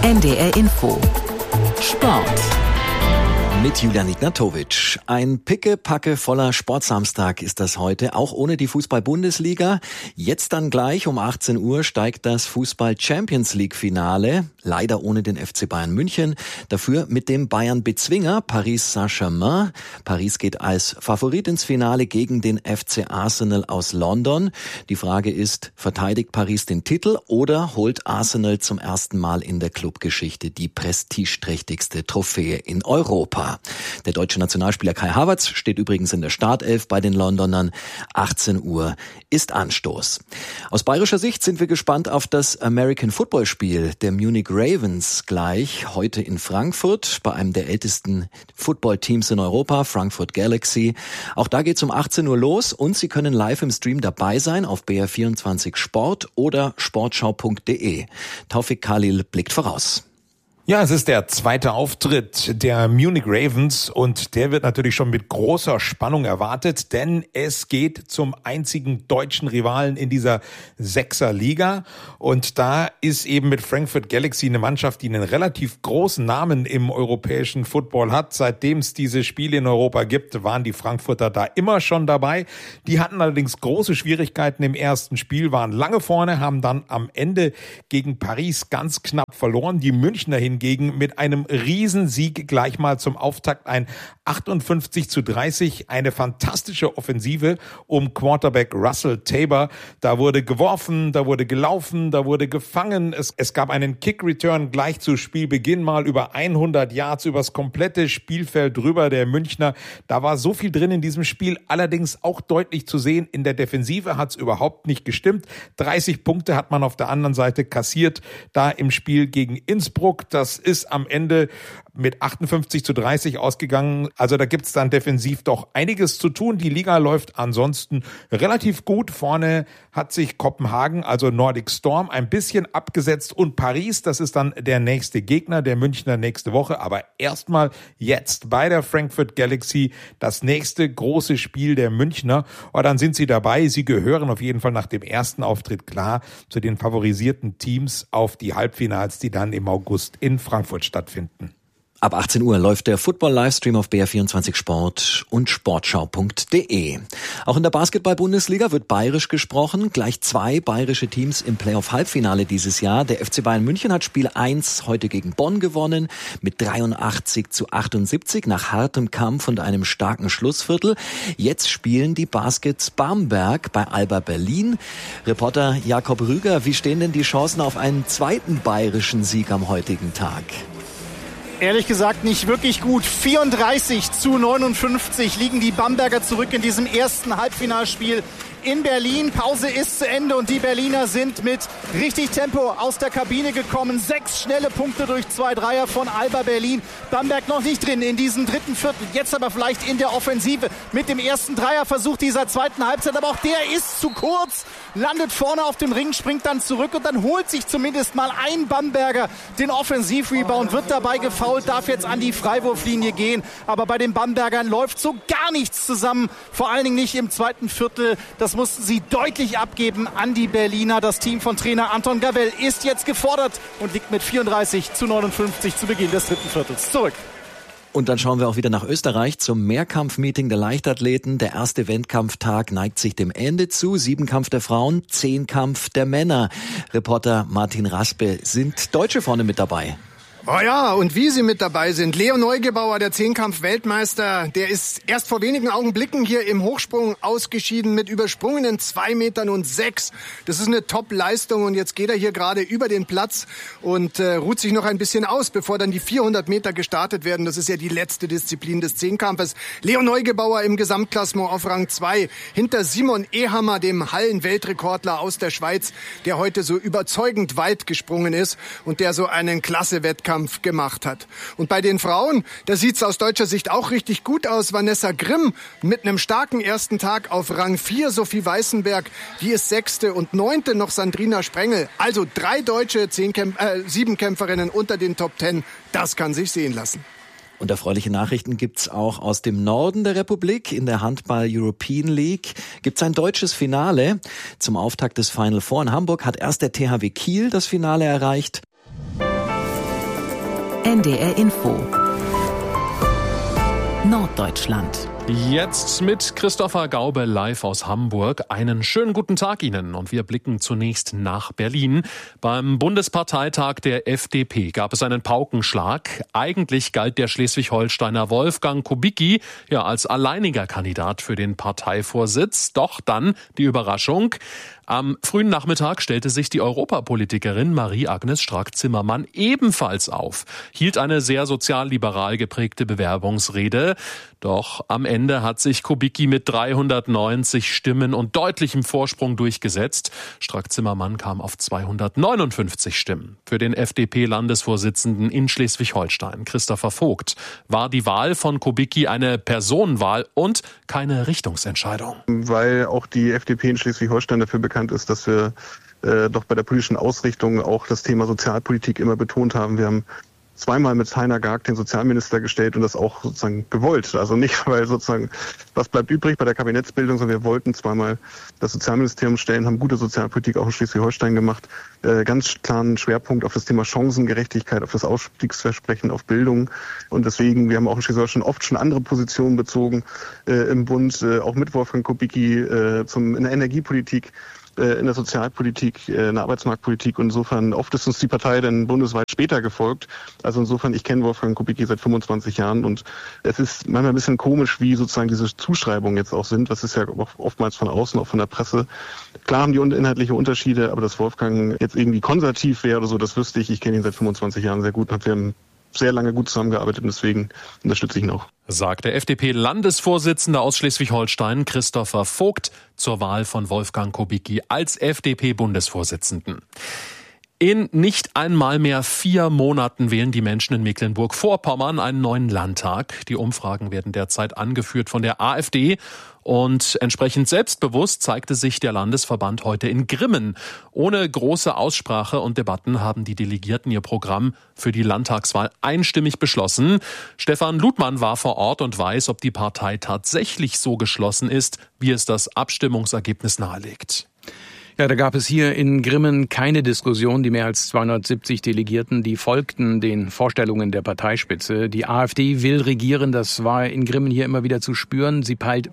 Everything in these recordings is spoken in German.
NDR Info Sport mit Julian Ignatowitsch. Ein Pickepacke voller Sportsamstag ist das heute, auch ohne die Fußball-Bundesliga. Jetzt dann gleich um 18 Uhr steigt das Fußball-Champions-League-Finale, leider ohne den FC Bayern München, dafür mit dem Bayern-Bezwinger Paris Saint-Germain. Paris geht als Favorit ins Finale gegen den FC Arsenal aus London. Die Frage ist, verteidigt Paris den Titel oder holt Arsenal zum ersten Mal in der Clubgeschichte die prestigeträchtigste Trophäe in Europa? Der deutsche Nationalspieler Kai Havertz steht übrigens in der Startelf bei den Londonern. 18 Uhr ist Anstoß. Aus bayerischer Sicht sind wir gespannt auf das American Football Spiel der Munich Ravens gleich heute in Frankfurt bei einem der ältesten Football-Teams in Europa, Frankfurt Galaxy. Auch da geht's um 18 Uhr los und Sie können live im Stream dabei sein auf BR24 Sport oder sportschau.de. Taufik Khalil blickt voraus. Ja, es ist der zweite Auftritt der Munich Ravens und der wird natürlich schon mit großer Spannung erwartet, denn es geht zum einzigen deutschen Rivalen in dieser Sechserliga und da ist eben mit Frankfurt Galaxy eine Mannschaft, die einen relativ großen Namen im europäischen Football hat. Seitdem es diese Spiele in Europa gibt, waren die Frankfurter da immer schon dabei. Die hatten allerdings große Schwierigkeiten im ersten Spiel, waren lange vorne, haben dann am Ende gegen Paris ganz knapp verloren. Die Münchner hingegen mit einem Riesensieg gleich mal zum Auftakt, ein 58-30, eine fantastische Offensive um Quarterback Russell Tabor. Da wurde geworfen, da wurde gelaufen, da wurde gefangen. Es gab einen Kick-Return gleich zu Spielbeginn mal über 100 Yards übers komplette Spielfeld drüber der Münchner. Da war so viel drin in diesem Spiel, allerdings auch deutlich zu sehen, in der Defensive hat es überhaupt nicht gestimmt. 30 Punkte hat man auf der anderen Seite kassiert, da im Spiel gegen Innsbruck. Das ist am Ende mit 58-30 ausgegangen. Also da gibt's dann defensiv doch einiges zu tun. Die Liga läuft ansonsten relativ gut. Vorne hat sich Kopenhagen, also Nordic Storm, ein bisschen abgesetzt und Paris, das ist dann der nächste Gegner, der Münchner nächste Woche. Aber erstmal jetzt bei der Frankfurt Galaxy das nächste große Spiel der Münchner. Und dann sind sie dabei. Sie gehören auf jeden Fall nach dem ersten Auftritt klar zu den favorisierten Teams auf die Halbfinals, die dann im August in Frankfurt stattfinden. Ab 18 Uhr läuft der Football-Livestream auf BR24 Sport und sportschau.de. Auch in der Basketball-Bundesliga wird bayerisch gesprochen. Gleich 2 bayerische Teams im Playoff-Halbfinale dieses Jahr. Der FC Bayern München hat Spiel 1 heute gegen Bonn gewonnen mit 83-78 nach hartem Kampf und einem starken Schlussviertel. Jetzt spielen die Baskets Bamberg bei Alba Berlin. Reporter Jakob Rüger, wie stehen denn die Chancen auf einen zweiten bayerischen Sieg am heutigen Tag? Ehrlich gesagt nicht wirklich gut. 34-59 liegen die Bamberger zurück in diesem ersten Halbfinalspiel in Berlin. Pause ist zu Ende und die Berliner sind mit richtig Tempo aus der Kabine gekommen. 6 schnelle Punkte durch 2 Dreier von Alba Berlin. Bamberg noch nicht drin in diesem dritten Viertel. Jetzt aber vielleicht in der Offensive mit dem ersten Dreierversuch dieser zweiten Halbzeit. Aber auch der ist zu kurz. Landet vorne auf dem Ring, springt dann zurück und dann holt sich zumindest mal ein Bamberger den Offensivrebound. Wird dabei gefoult, darf jetzt an die Freiwurflinie gehen. Aber bei den Bambergern läuft so gar nichts zusammen. Vor allen Dingen nicht im zweiten Viertel. Das mussten sie deutlich abgeben an die Berliner. Das Team von Trainer Anton Gavell ist jetzt gefordert und liegt mit 34-59 zu Beginn des dritten Viertels zurück. Und dann schauen wir auch wieder nach Österreich zum Mehrkampf-Meeting der Leichtathleten. Der erste Wettkampftag neigt sich dem Ende zu. 7-Kampf der Frauen, 10-Kampf der Männer. Reporter Martin Raspe, sind Deutsche vorne mit dabei? Oh ja, und wie sie mit dabei sind. Leo Neugebauer, der Zehnkampf-Weltmeister, der ist erst vor wenigen Augenblicken hier im Hochsprung ausgeschieden mit übersprungenen 2,06 Metern. Das ist eine Top-Leistung und jetzt geht er hier gerade über den Platz und ruht sich noch ein bisschen aus, bevor dann die 400 Meter gestartet werden. Das ist ja die letzte Disziplin des Zehnkampfes. Leo Neugebauer im Gesamtklassement auf Rang 2 hinter Simon Ehammer, dem Hallen-Weltrekordler aus der Schweiz, der heute so überzeugend weit gesprungen ist und der so einen Klasse-Wettkampf gemacht hat. Und bei den Frauen, da sieht's aus deutscher Sicht auch richtig gut aus. Vanessa Grimm mit einem starken ersten Tag auf Rang 4, Sophie Weißenberg, die ist 6. und 9. noch Sandrina Sprengel. Also 3 deutsche 7-Kämpferinnen unter den Top 10. Das kann sich sehen lassen. Und erfreuliche Nachrichten gibt's auch aus dem Norden der Republik. In der Handball-European League gibt's ein deutsches Finale. Zum Auftakt des Final Four in Hamburg hat erst der THW Kiel das Finale erreicht. NDR Info Norddeutschland. Jetzt mit Christopher Gaube live aus Hamburg. Einen schönen guten Tag Ihnen und wir blicken zunächst nach Berlin. Beim Bundesparteitag der FDP gab es einen Paukenschlag. Eigentlich galt der Schleswig-Holsteiner Wolfgang Kubicki als alleiniger Kandidat für den Parteivorsitz. Doch dann die Überraschung. Am frühen Nachmittag stellte sich die Europapolitikerin Marie-Agnes Strack-Zimmermann ebenfalls auf, hielt eine sehr sozialliberal geprägte Bewerbungsrede. Doch am Ende hat sich Kubicki mit 390 Stimmen und deutlichem Vorsprung durchgesetzt. Strack-Zimmermann kam auf 259 Stimmen. Für den FDP-Landesvorsitzenden in Schleswig-Holstein, Christopher Vogt, war die Wahl von Kubicki eine Personenwahl und keine Richtungsentscheidung. Weil auch die FDP in Schleswig-Holstein dafür bekannt ist, dass wir doch bei der politischen Ausrichtung auch das Thema Sozialpolitik immer betont haben. Wir haben zweimal mit Heiner Gag den Sozialminister gestellt und das auch sozusagen gewollt. Also nicht, weil sozusagen was bleibt übrig bei der Kabinettsbildung, sondern wir wollten zweimal das Sozialministerium stellen, haben gute Sozialpolitik auch in Schleswig-Holstein gemacht. Ganz klaren Schwerpunkt auf das Thema Chancengerechtigkeit, auf das Ausstiegsversprechen, auf Bildung. Und deswegen, wir haben auch in Schleswig-Holstein oft schon andere Positionen bezogen im Bund, auch mit Wolfgang Kubicki in der Energiepolitik, in der Sozialpolitik, in der Arbeitsmarktpolitik und insofern oft ist uns die Partei dann bundesweit später gefolgt. Also insofern, ich kenne Wolfgang Kubicki seit 25 Jahren und es ist manchmal ein bisschen komisch, wie sozusagen diese Zuschreibungen jetzt auch sind. Das ist ja oftmals von außen, auch von der Presse. Klar haben die inhaltliche Unterschiede, aber dass Wolfgang jetzt irgendwie konservativ wäre oder so, das wüsste ich. Ich kenne ihn seit 25 Jahren sehr gut und wir haben sehr lange gut zusammengearbeitet und deswegen unterstütze ich ihn auch. Sagt der FDP-Landesvorsitzende aus Schleswig-Holstein, Christopher Vogt, zur Wahl von Wolfgang Kubicki als FDP-Bundesvorsitzenden. In nicht einmal mehr 4 Monaten wählen die Menschen in Mecklenburg-Vorpommern einen neuen Landtag. Die Umfragen werden derzeit angeführt von der AfD. Und entsprechend selbstbewusst zeigte sich der Landesverband heute in Grimmen. Ohne große Aussprache und Debatten haben die Delegierten ihr Programm für die Landtagswahl einstimmig beschlossen. Stefan Ludmann war vor Ort und weiß, ob die Partei tatsächlich so geschlossen ist, wie es das Abstimmungsergebnis nahelegt. Ja, da gab es hier in Grimmen keine Diskussion. Die mehr als 270 Delegierten, die folgten den Vorstellungen der Parteispitze. Die AfD will regieren, das war in Grimmen hier immer wieder zu spüren. Sie peilt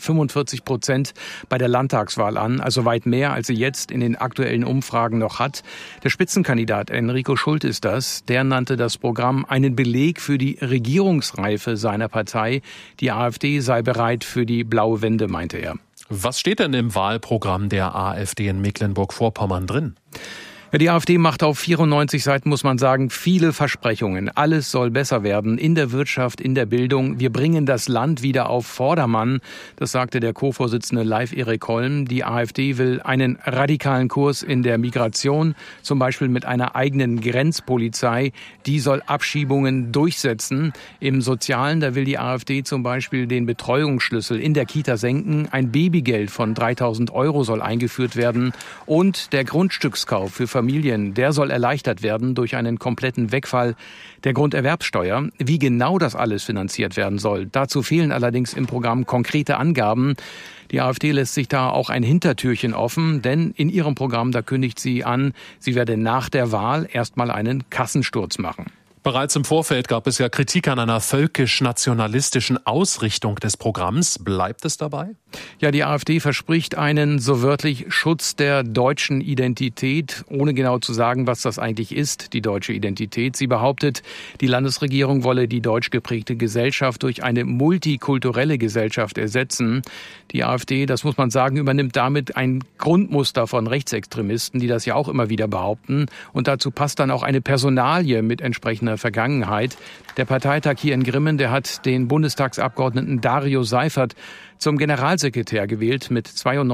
45% bei der Landtagswahl an, also weit mehr, als sie jetzt in den aktuellen Umfragen noch hat. Der Spitzenkandidat Enrico Schult ist das. Der nannte das Programm einen Beleg für die Regierungsreife seiner Partei. Die AfD sei bereit für die blaue Wende, meinte er. Was steht denn im Wahlprogramm der AfD in Mecklenburg-Vorpommern drin? Ja, die AfD macht auf 94 Seiten, muss man sagen, viele Versprechungen. Alles soll besser werden in der Wirtschaft, in der Bildung. Wir bringen das Land wieder auf Vordermann. Das sagte der Co-Vorsitzende Leif Erik Holm. Die AfD will einen radikalen Kurs in der Migration, zum Beispiel mit einer eigenen Grenzpolizei. Die soll Abschiebungen durchsetzen. Im Sozialen, da will die AfD zum Beispiel den Betreuungsschlüssel in der Kita senken. Ein Babygeld von 3.000 € soll eingeführt werden. Und der Grundstückskauf für Familien, der soll erleichtert werden durch einen kompletten Wegfall der Grunderwerbsteuer. Wie genau das alles finanziert werden soll, dazu fehlen allerdings im Programm konkrete Angaben. Die AfD lässt sich da auch ein Hintertürchen offen, denn in ihrem Programm, da kündigt sie an, sie werde nach der Wahl erstmal einen Kassensturz machen. Bereits im Vorfeld gab es ja Kritik an einer völkisch-nationalistischen Ausrichtung des Programms. Bleibt es dabei? Ja, die AfD verspricht einen so wörtlich Schutz der deutschen Identität, ohne genau zu sagen, was das eigentlich ist, die deutsche Identität. Sie behauptet, die Landesregierung wolle die deutsch geprägte Gesellschaft durch eine multikulturelle Gesellschaft ersetzen. Die AfD, das muss man sagen, übernimmt damit ein Grundmuster von Rechtsextremisten, die das ja auch immer wieder behaupten. Und dazu passt dann auch eine Personalie mit entsprechender Vergangenheit. Der Parteitag hier in Grimmen, der hat den Bundestagsabgeordneten Dario Seifert zum Generalsekretär gewählt mit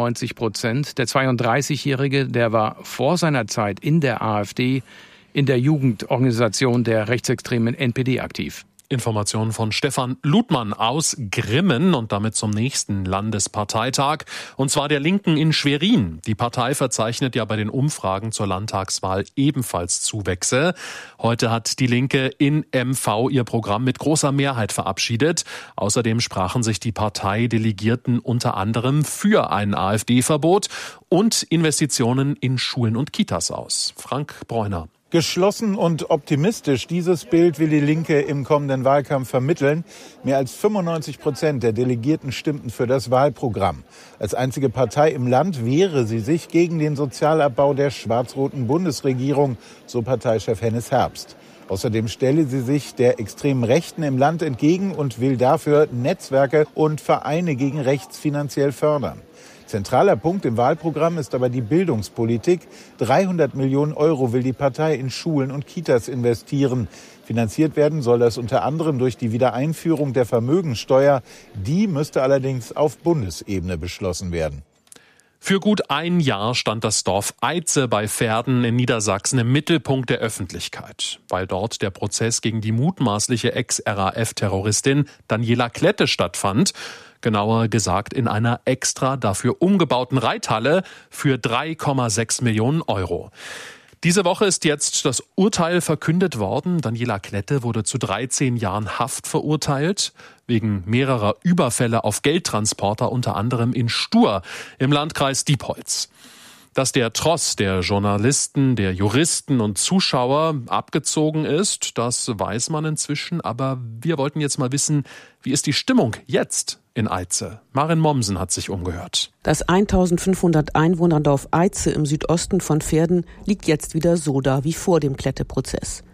92%. Der 32-Jährige, der war vor seiner Zeit in der AfD in der Jugendorganisation der rechtsextremen NPD aktiv. Informationen von Stefan Ludmann aus Grimmen und damit zum nächsten Landesparteitag, und zwar der Linken in Schwerin. Die Partei verzeichnet ja bei den Umfragen zur Landtagswahl ebenfalls Zuwächse. Heute hat die Linke in MV ihr Programm mit großer Mehrheit verabschiedet. Außerdem sprachen sich die Parteidelegierten unter anderem für ein AfD-Verbot und Investitionen in Schulen und Kitas aus. Frank Bräuner. Geschlossen und optimistisch, dieses Bild will die Linke im kommenden Wahlkampf vermitteln. Mehr als 95% der Delegierten stimmten für das Wahlprogramm. Als einzige Partei im Land wehre sie sich gegen den Sozialabbau der schwarz-roten Bundesregierung, so Parteichef Hennes Herbst. Außerdem stelle sie sich der extremen Rechten im Land entgegen und will dafür Netzwerke und Vereine gegen rechts finanziell fördern. Zentraler Punkt im Wahlprogramm ist aber die Bildungspolitik. 300 Millionen Euro will die Partei in Schulen und Kitas investieren. Finanziert werden soll das unter anderem durch die Wiedereinführung der Vermögensteuer. Die müsste allerdings auf Bundesebene beschlossen werden. Für gut ein Jahr stand das Dorf Eitze bei Verden in Niedersachsen im Mittelpunkt der Öffentlichkeit, weil dort der Prozess gegen die mutmaßliche Ex-RAF-Terroristin Daniela Klette stattfand. Genauer gesagt in einer extra dafür umgebauten Reithalle für 3,6 Millionen Euro. Diese Woche ist jetzt das Urteil verkündet worden. Daniela Klette wurde zu 13 Jahren Haft verurteilt, wegen mehrerer Überfälle auf Geldtransporter, unter anderem in Stur im Landkreis Diepholz. Dass der Tross der Journalisten, der Juristen und Zuschauer abgezogen ist, das weiß man inzwischen. Aber wir wollten jetzt mal wissen, wie ist die Stimmung jetzt in Eitze? Maren Mommsen hat sich umgehört. Das 1500 Einwohnerdorf Eitze im Südosten von Verden liegt jetzt wieder so da wie vor dem Klette-Prozess.